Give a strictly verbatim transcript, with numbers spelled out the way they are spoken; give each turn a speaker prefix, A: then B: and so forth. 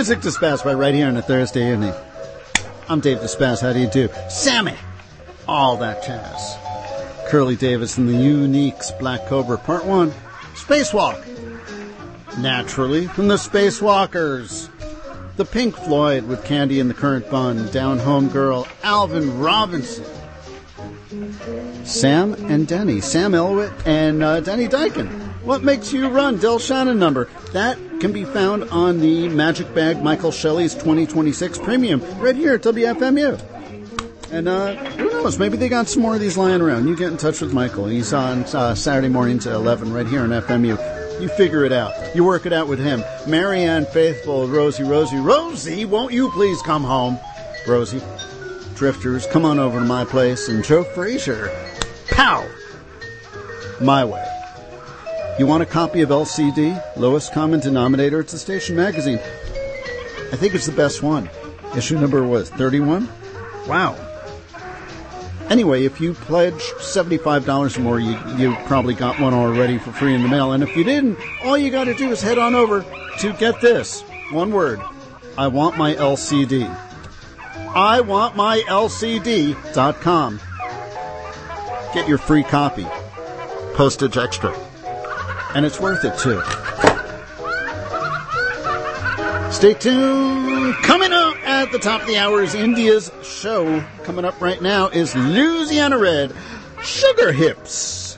A: Music Dispatch by right here on a Thursday evening. I'm Dave Dispatch. How do you do? Sammy! All that jazz. Curly Davis and the Uniques, Black Cobra, Part one. Spacewalk. Naturally, from the Spacewalkers. The Pink Floyd with Candy and the Current Bun. Down Home Girl, Alvin Robinson. Sam and Denny. Sam Elwitt and uh, Denny Dyken. What Makes You Run? Del Shannon number. That can be found on the Magic Bag Michael Shelley's twenty twenty-six Premium right here at W F M U. And uh, who knows? Maybe they got some more of these lying around. You get in touch with Michael. He's on uh, Saturday mornings at eleven right here on F M U. You figure it out. You work it out with him. Marianne Faithful, Rosie, Rosie, Rosie, won't you please come home? Rosie. Drifters, come on over to my place. And Joe Frazier. Pow! My way. You want a copy of L C D? Lowest Common Denominator? It's a station magazine. I think it's the best one. Issue number was thirty-one? Wow. Anyway, if you pledge seventy-five dollars or more, you, you probably got one already for free in the mail. And if you didn't, all you got to do is head on over to, get this, one word, I want my L C D. I want my L C D dot com. Get your free copy. Postage extra. And it's worth it, too. Stay tuned. Coming up at the top of the hour is India's show. Coming up right now is Louisiana Red, Sugar Hips.